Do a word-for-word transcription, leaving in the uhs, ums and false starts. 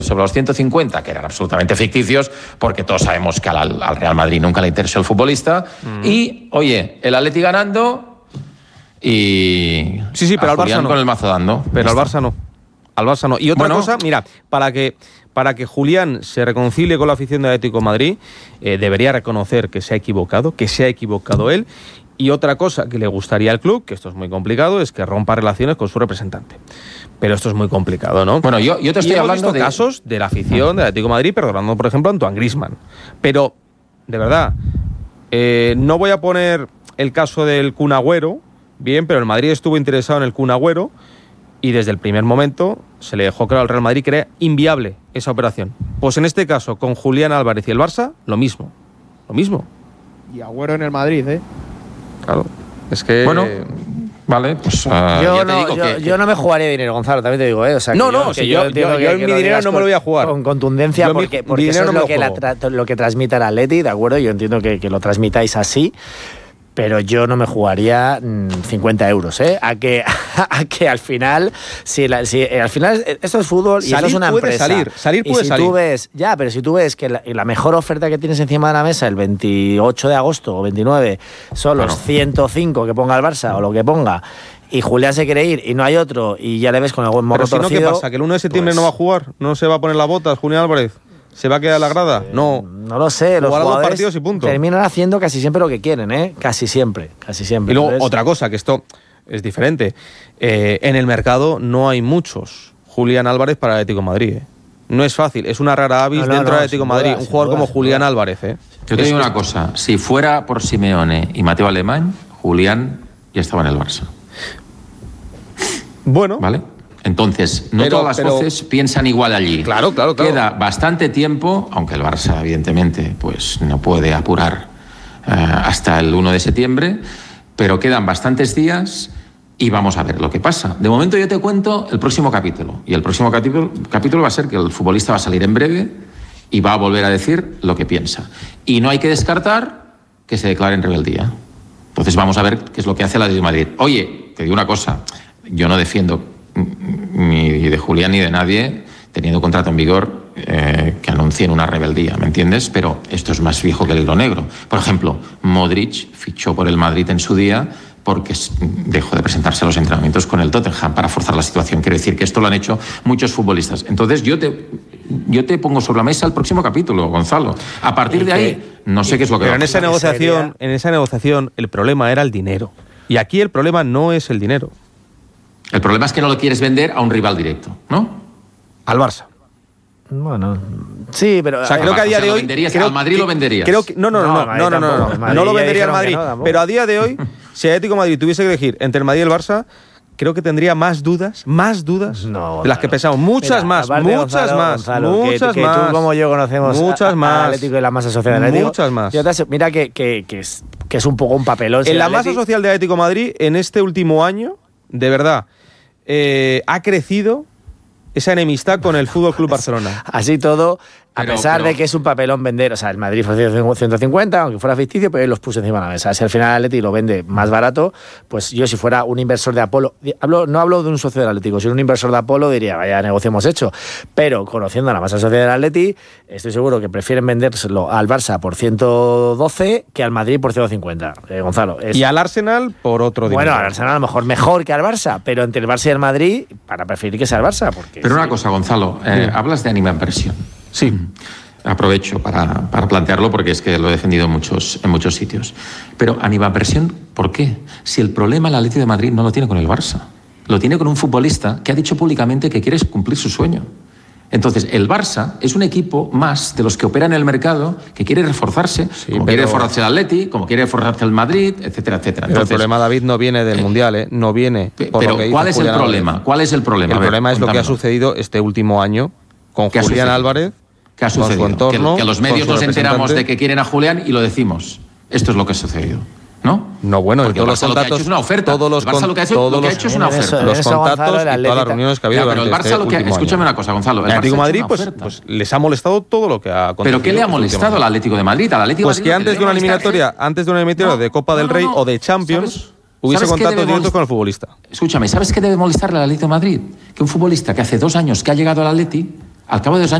sobre los ciento cincuenta, que eran absolutamente ficticios, porque todos sabemos que al, al Real Madrid nunca le interesó el futbolista. Mm. Y, oye, el Atleti ganando y... Sí, sí, pero al Barça no. Con el mazo dando. Pero al Barça no. Al Barça no. Y otra bueno, cosa, mira, para que, para que Julián se reconcilie con la afición del Atlético de Madrid, eh, debería reconocer que se ha equivocado, que se ha equivocado él. Y otra cosa que le gustaría al club, que esto es muy complicado, es que rompa relaciones con su representante. Pero esto es muy complicado, ¿no? Bueno, yo, yo te estoy y hemos hablando visto de casos de la afición del Atlético de Madrid, perdonando, por ejemplo, a Antoine Griezmann. Pero, de verdad, eh, no voy a poner el caso del Kun Agüero, bien, pero el Madrid estuvo interesado en el Kun Agüero y desde el primer momento se le dejó claro al Real Madrid que era inviable esa operación. Pues en este caso, con Julián Álvarez y el Barça, lo mismo. Lo mismo. Y Agüero en el Madrid, ¿eh? Claro, es que... Bueno, vale, pues... Uh, yo, ya te no, digo yo, que, yo no me jugaría dinero, Gonzalo, también te digo, ¿eh? O sea, no, que no, yo, si que yo, yo, yo, que, yo en que mi dinero no me lo voy a jugar. Con contundencia, yo porque, mi, porque eso es no lo que, la tra- lo que transmite el Atleti, ¿de acuerdo? Yo entiendo que, que lo transmitáis así, pero yo no me jugaría mmm, cincuenta euros, ¿eh? A que, a que al final, si, la, si al final esto es fútbol y salir esto es una puede empresa. Salir, salir puede y si salir. tú ves, ya, pero si tú ves que la, la mejor oferta que tienes encima de la mesa el veintiocho de agosto o veintinueve son los bueno. ciento cinco que ponga el Barça o lo que ponga, y Julián se quiere ir y no hay otro y ya le ves con el buen morro pero si no, torcido, ¿qué pasa? ¿Que el uno de septiembre pues, no va a jugar? ¿No se va a poner las botas Julián Álvarez? ¿Se va a quedar a la grada? Eh, no. No lo sé. Los jugadores jugadores partidos y punto. Terminan haciendo casi siempre lo que quieren, ¿eh? Casi siempre, casi siempre. Y luego, Entonces, otra cosa, que esto es diferente. Eh, en el mercado no hay muchos Julián Álvarez para el Atlético de Madrid, ¿eh? No es fácil, es una rara avis no, no, dentro no, del Atlético de Madrid. Un jugador duda, como Julián duda. Álvarez, ¿eh? Yo te digo una cosa, si fuera por Simeone y Mateo Alemán, Julián ya estaba en el Barça. Bueno. ¿Vale? Entonces, no pero, todas las pero, voces piensan igual allí. Claro, claro, claro. Queda bastante tiempo, aunque el Barça, evidentemente, pues no puede apurar uh, hasta el uno de septiembre, pero quedan bastantes días y vamos a ver lo que pasa. De momento yo te cuento el próximo capítulo. Y el próximo capítulo, capítulo va a ser que el futbolista va a salir en breve y va a volver a decir lo que piensa. Y no hay que descartar que se declare en rebeldía. Entonces vamos a ver qué es lo que hace el Atlético de Madrid. Oye, te digo una cosa, yo no defiendo ni de Julián ni de nadie teniendo contrato en vigor eh, que anuncien una rebeldía, ¿me entiendes? Pero esto es más viejo que el hilo negro. Por ejemplo, Modric fichó por el Madrid en su día porque dejó de presentarse a los entrenamientos con el Tottenham para forzar la situación. Quiero decir que esto lo han hecho muchos futbolistas. Entonces yo te, yo te pongo sobre la mesa el próximo capítulo, Gonzalo. A partir de ahí, no sé qué es lo que Pero va a en esa negociación, en esa negociación el problema era el dinero. Y aquí el problema no es el dinero. El problema es que no lo quieres vender a un rival directo, ¿no? Al Barça. Bueno, sí, pero... O sea, creo que a día de hoy... Creo, ¿Al Madrid que, lo venderías? Creo que, no, no, no, no, no, no, no, no, no, no lo vendería al Madrid. No, pero a día de hoy, si el Atlético de Madrid tuviese que elegir entre el Madrid y el Barça, creo que tendría más dudas, más dudas no, de las que pensamos. Muchas Mira, más, muchas Gonzalo, más, Gonzalo, muchas que, más. Que tú como yo conocemos muchas a, más, a Atlético y la masa social del Atlético. Muchas más. Yo te aseguro, mira que, que, que, es, que es un poco un papelón. En la masa social de Atlético de Madrid, en este último año, de verdad, eh, ha crecido esa enemistad con el Fútbol Club Barcelona. Así todo, a pero, pesar pero... de que es un papelón vender, o sea, el Madrid fue ciento cincuenta, aunque fuera ficticio, pero él los puso encima de la mesa. Si al final el Atlético lo vende más barato, pues yo si fuera un inversor de Apolo, hablo, no hablo de un socio del Atlético, sino un inversor de Apolo diría, vaya negocio hemos hecho. Pero conociendo a la masa social del Atlético, estoy seguro que prefieren vendérselo al Barça por ciento doce que al Madrid por ciento cincuenta. Eh, Gonzalo. Es... Y al Arsenal por otro dinero. Bueno, al Arsenal a lo mejor mejor que al Barça, pero entre el Barça y el Madrid, para preferir que sea el Barça. Porque pero sí. Una cosa, Gonzalo, eh, sí. hablas de animadversión. Sí. Aprovecho para, para plantearlo porque es que lo he defendido en muchos, en muchos sitios. Pero animadversión, ¿por qué? Si el problema el Atlético de Madrid no lo tiene con el Barça, lo tiene con un futbolista que ha dicho públicamente que quiere cumplir su sueño. Entonces, el Barça es un equipo más de los que operan en el mercado que quiere reforzarse, sí, como pero... quiere reforzarse el Atleti, como quiere reforzarse el Madrid, etcétera, etcétera. Pero Entonces, el problema, David, no viene del eh, Mundial, ¿eh? No viene por pero lo que ¿cuál es Julián el problema? Álvarez. ¿Cuál es el problema? El ver, problema es cuéntamelo. lo que ha sucedido este último año con Julián Álvarez. ¿Qué ha sucedido? Con su entorno, que, que los medios nos enteramos de que quieren a Julián y lo decimos. Esto es lo que ha sucedido. ¿No? No, bueno, porque todos los contactos, lo que ha hecho es una oferta. Todos los, el Barça lo que ha hecho, todos lo que ha los, hecho es una oferta. Eso, los eso, contactos Gonzalo, y todas las reuniones que ha habido ya, pero el Barça este lo que escúchame una cosa, Gonzalo. El, el Atlético de Madrid pues, pues les ha molestado todo lo que ha acontecido. ¿Pero qué le ha molestado al Atlético de Madrid? Al Atlético pues de que Madrid antes de una eliminatoria, antes de una eliminatoria de Copa del Rey o de Champions hubiese contactos directos con el futbolista. Escúchame, ¿sabes qué debe molestarle al Atlético de Madrid? Que un futbolista que hace dos años que ha llegado al Atleti al cabo de dos años